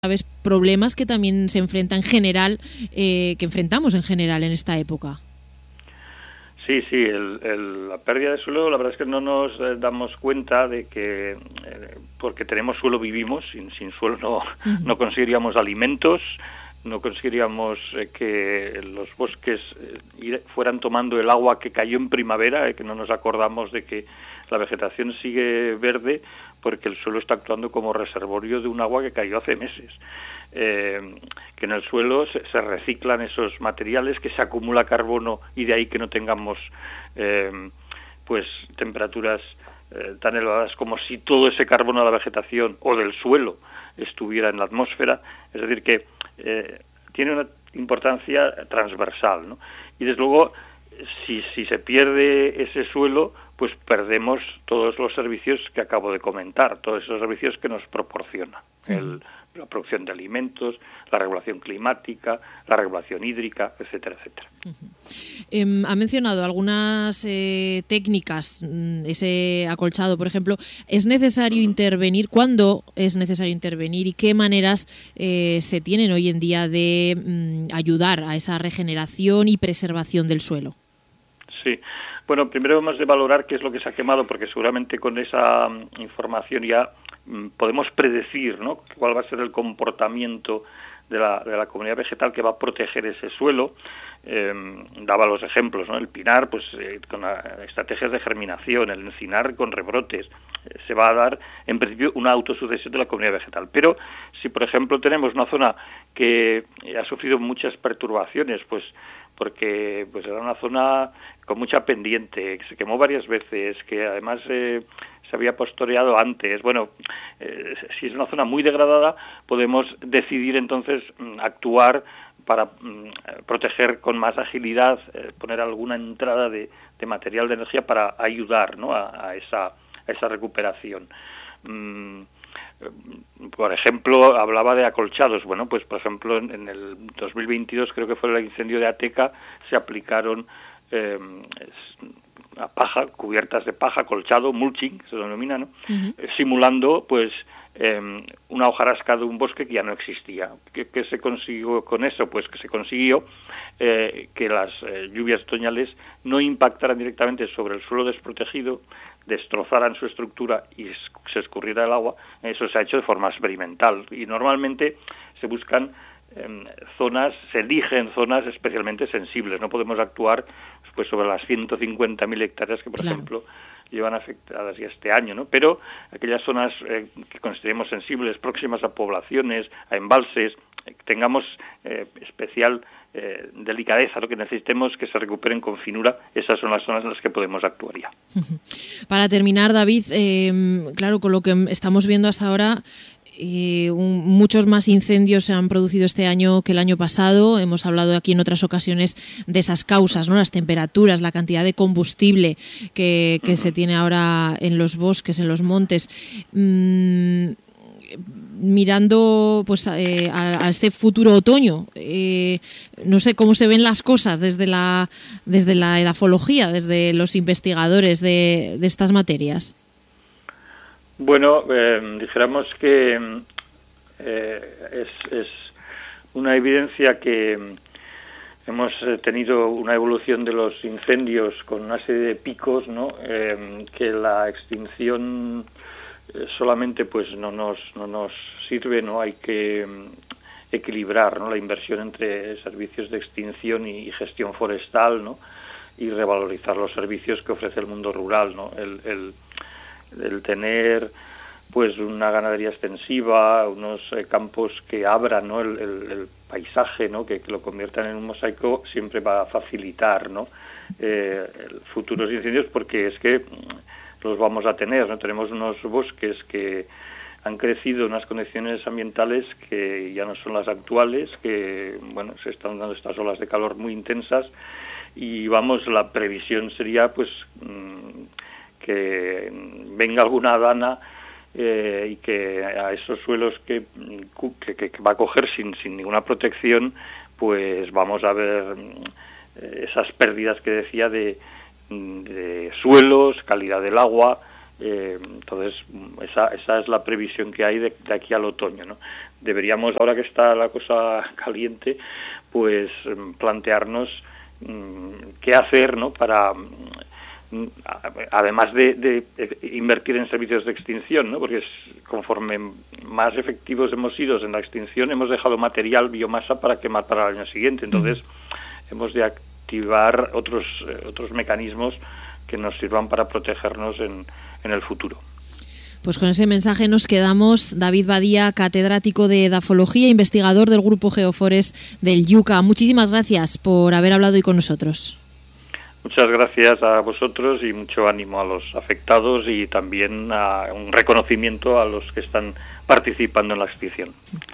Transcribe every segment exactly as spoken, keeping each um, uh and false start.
sabes, problemas que también se enfrentan en general, eh, que enfrentamos en general en esta época. Sí, sí, el, el, la pérdida de suelo, la verdad es que no nos eh, damos cuenta de que, eh, porque tenemos suelo vivimos, sin, sin suelo no, uh-huh. no conseguiríamos alimentos, no conseguiríamos eh, que los bosques eh, fueran tomando el agua que cayó en primavera, eh, que no nos acordamos de que la vegetación sigue verde porque el suelo está actuando como reservorio de un agua que cayó hace meses. Eh, que en el suelo se, se reciclan esos materiales, que se acumula carbono y de ahí que no tengamos eh, pues temperaturas eh, tan elevadas como si todo ese carbono de la vegetación o del suelo estuviera en la atmósfera. Es decir, que eh, tiene una importancia transversal, ¿no? Y desde luego, si, si se pierde ese suelo, pues perdemos todos los servicios que acabo de comentar, todos esos servicios que nos proporciona sí. el la producción de alimentos, la regulación climática, la regulación hídrica, etcétera, etcétera. Uh-huh. Eh, ha mencionado algunas eh, técnicas, ese acolchado, por ejemplo. ¿Es necesario uh-huh. intervenir? ¿Cuándo es necesario intervenir? ¿Y qué maneras eh, se tienen hoy en día de mm, ayudar a esa regeneración y preservación del suelo? Sí. Bueno, primero hemos de valorar qué es lo que se ha quemado, porque seguramente con esa um, información ya podemos predecir, ¿no?, cuál va a ser el comportamiento de la, de la comunidad vegetal que va a proteger ese suelo. Eh, daba los ejemplos, ¿no? El pinar, pues eh, con estrategias de germinación, el encinar con rebrotes. Eh, se va a dar, en principio, una autosucesión de la comunidad vegetal. Pero si, por ejemplo, tenemos una zona que ha sufrido muchas perturbaciones, pues porque pues era una zona con mucha pendiente, que se quemó varias veces, que además eh, se había pastoreado antes. Bueno, eh, si es una zona muy degradada, podemos decidir entonces actuar para mm, proteger con más agilidad, eh, poner alguna entrada de, de material de energía para ayudar, ¿no?, a, a, esa, a esa recuperación. Mm, Por ejemplo, hablaba de acolchados. Bueno, pues por ejemplo, en, en el dos mil veintidós, creo que fue el incendio de Ateca, se aplicaron eh, a paja, cubiertas de paja, acolchado, mulching, se lo denomina, ¿no? Uh-huh. eh, simulando, pues, eh, una hojarasca de un bosque que ya no existía. ¿Qué, qué se consiguió con eso? Pues que se consiguió eh, que las eh, lluvias otoñales no impactaran directamente sobre el suelo desprotegido, destrozaran su estructura y se escurriera el agua. Eso se ha hecho de forma experimental y normalmente se buscan eh, zonas, se eligen zonas especialmente sensibles. No podemos actuar pues sobre las ciento cincuenta mil hectáreas que, por claro. ejemplo, llevan afectadas ya este año, ¿no? Pero aquellas zonas eh, que consideremos sensibles, próximas a poblaciones, a embalses, eh, tengamos eh, especial Eh, delicadeza, lo que necesitemos que se recuperen con finura, esas son las zonas en las que podemos actuar ya. Para terminar, David, eh, claro, con lo que estamos viendo hasta ahora, eh, un, muchos más incendios se han producido este año que el año pasado. Hemos hablado aquí en otras ocasiones de esas causas, ¿no?, las temperaturas, la cantidad de combustible que, que uh-huh. se tiene ahora en los bosques, en los montes. Mm, mirando pues eh, a, a este futuro otoño, eh, no sé cómo se ven las cosas desde la desde la edafología, desde los investigadores de, de estas materias. Bueno, eh, dijéramos que eh, es, es una evidencia que hemos tenido una evolución de los incendios con una serie de picos, ¿no?, eh, que la extinción solamente pues no nos no nos sirve, no hay que equilibrar, ¿no?, la inversión entre servicios de extinción y gestión forestal, ¿no?, y revalorizar los servicios que ofrece el mundo rural, ¿no? El, el, el tener pues una ganadería extensiva, unos eh, campos que abran, ¿no?, el, el, el paisaje, ¿no?, que, que lo conviertan en un mosaico, siempre va a facilitar, ¿no?, eh, futuros incendios, porque es que los vamos a tener, ¿no? Tenemos unos bosques que han crecido en unas condiciones ambientales que ya no son las actuales, que, bueno, se están dando estas olas de calor muy intensas y, vamos, la previsión sería, pues, que venga alguna dana eh, y que a esos suelos que, que, que va a coger sin, sin ninguna protección, pues vamos a ver esas pérdidas que decía de de suelos, calidad del agua, Eh, entonces, esa, esa es la previsión que hay de, de aquí al otoño, ¿no? Deberíamos, ahora que está la cosa caliente, pues plantearnos mmm, qué hacer, ¿no? Para, mmm, además de, de invertir en servicios de extinción, ¿no? Porque es, conforme más efectivos hemos sido en la extinción, hemos dejado material, biomasa para quemar para el año siguiente. Entonces, sí. hemos de activar otros, eh, otros mecanismos que nos sirvan para protegernos en, en el futuro. Pues con ese mensaje nos quedamos. David Badía, catedrático de Edafología, investigador del Grupo Geofores del Yuca. Muchísimas gracias por haber hablado hoy con nosotros. Muchas gracias a vosotros y mucho ánimo a los afectados y también a un reconocimiento a los que están participando en la extinción.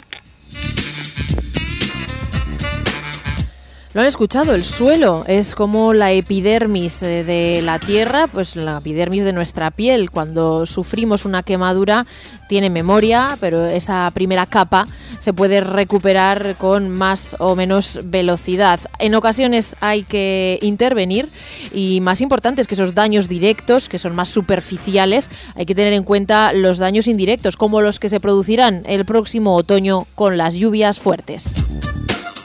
Lo han escuchado, el suelo es como la epidermis de la tierra, pues la epidermis de nuestra piel. Cuando sufrimos una quemadura tiene memoria, pero esa primera capa se puede recuperar con más o menos velocidad. En ocasiones hay que intervenir y más importante es que esos daños directos, que son más superficiales, hay que tener en cuenta los daños indirectos, como los que se producirán el próximo otoño con las lluvias fuertes.